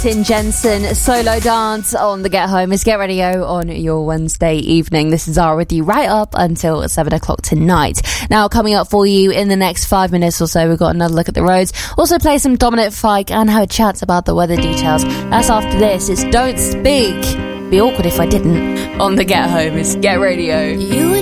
Tin Jensen solo dance on the Get Home is Get Radio on your Wednesday evening. This is Zara with you right up until 7 o'clock tonight. Now, coming up for you in the next 5 minutes or so, we've got another look at the roads. Also play some Dominic Fike and have a chat about the weather details. That's after this. It's Don't Speak. Be awkward if I didn't. On the Get Home is Get Radio.